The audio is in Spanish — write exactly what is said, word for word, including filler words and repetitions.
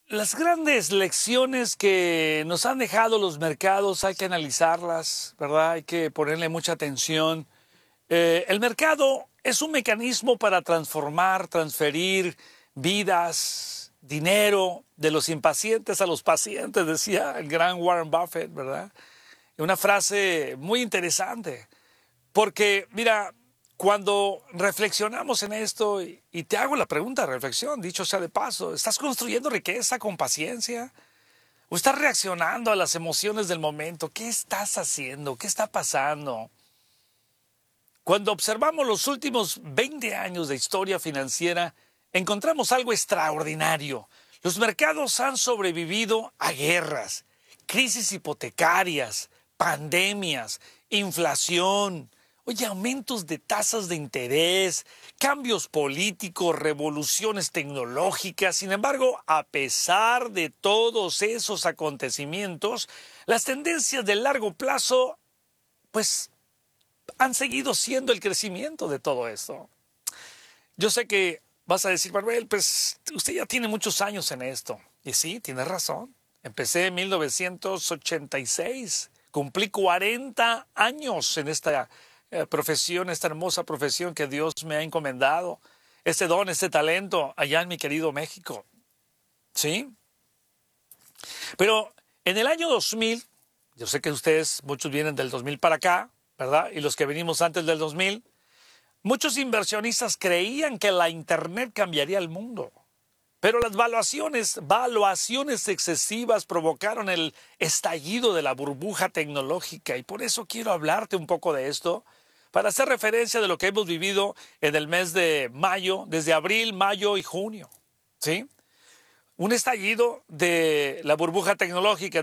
Las grandes lecciones que nos han dejado los mercados hay que analizarlas, ¿verdad? Hay que ponerle mucha atención. Eh, el mercado es un mecanismo para transformar, transferir vidas, dinero de los impacientes a los pacientes, decía el gran Warren Buffett, ¿verdad? Una frase muy interesante, porque mira, cuando reflexionamos en esto, y, y te hago la pregunta de reflexión, dicho sea de paso, ¿estás construyendo riqueza con paciencia? ¿O estás reaccionando a las emociones del momento? ¿Qué estás haciendo? ¿Qué está pasando? Cuando observamos los últimos veinte años de historia financiera, encontramos algo extraordinario. Los mercados han sobrevivido a guerras, crisis hipotecarias, pandemias, inflación, oye, aumentos de tasas de interés, cambios políticos, revoluciones tecnológicas. Sin embargo, a pesar de todos esos acontecimientos, las tendencias de largo plazo, pues, han seguido siendo el crecimiento de todo esto. Yo sé que vas a decir, Manuel, pues usted ya tiene muchos años en esto. Y sí, tienes razón. Empecé en mil novecientos ochenta y seis. Cumplí cuarenta años en esta eh, profesión, esta hermosa profesión que Dios me ha encomendado. Este don, este talento allá en mi querido México. ¿Sí? Pero en el año dos mil, yo sé que ustedes, muchos vienen del dos mil para acá, ¿verdad? Y los que venimos antes del dos mil, muchos inversionistas creían que la Internet cambiaría el mundo. Pero las valuaciones, valuaciones excesivas provocaron el estallido de la burbuja tecnológica. Y por eso quiero hablarte un poco de esto, para hacer referencia de lo que hemos vivido en el mes de mayo, desde abril, mayo y junio. ¿Sí? Un estallido de la burbuja tecnológica.